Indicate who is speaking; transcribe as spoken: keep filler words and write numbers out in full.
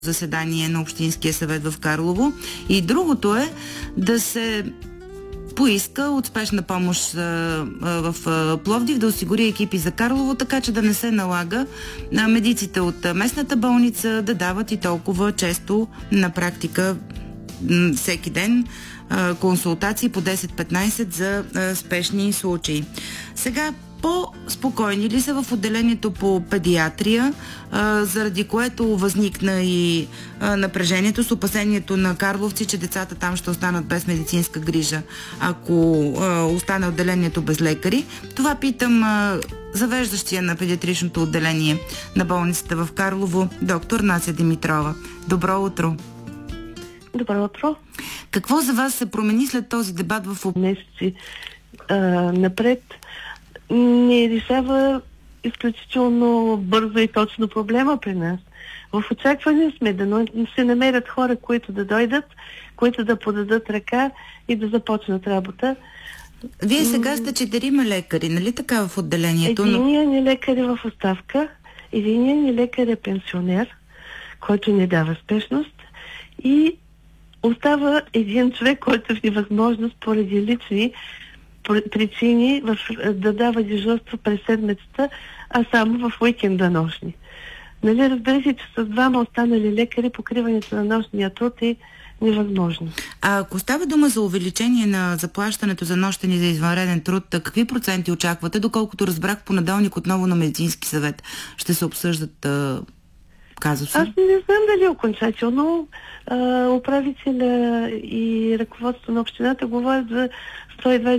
Speaker 1: заседание на Общинския съвет в Карлово. И другото е да се поиска от спешна помощ а, а, в а, Пловдив да осигури екипи за Карлово, така че да не се налага а, медиците от а, местната болница да дават и толкова често на практика м, всеки ден а, консултации по десет-петнайсет за а, спешни случаи. Сега по-спокойни ли са в отделението по педиатрия, а, заради което възникна и а, напрежението с опасението на карловци, че децата там ще останат без медицинска грижа, ако а, остане отделението без лекари? Това питам а, завеждащия на педиатричното отделение на болницата в Карлово, доктор Нася Димитрова. Добро утро!
Speaker 2: Добро утро!
Speaker 1: Какво за вас се промени след този дебат в
Speaker 2: месеци а, напред? Не решава изключително бързо и точно проблема при нас. В очакване сме да се намерят хора, които да дойдат, които да подадат ръка и да започнат работа.
Speaker 1: Вие сега сте четирима лекари, нали така, в отделението?
Speaker 2: Единият ни лекар е в оставка, единият ни лекар е пенсионер, който не дава спешност, и остава един човек, който е невъзможност поради лични причини в, да дава дежурство през седмицата, а само в уикенда нощни. Нали, разберете, че с двама останали лекари покриването на нощния труд е невъзможно.
Speaker 1: А ако става дума за увеличение на заплащането за нощен и за извънреден труд, какви проценти очаквате? Доколкото разбрах, в понеделник отново на медицински съвет ще се обсъждат а, казуси.
Speaker 2: Аз не знам дали окончателно. А, управителя и ръководството на общината говорят за сто и двайсет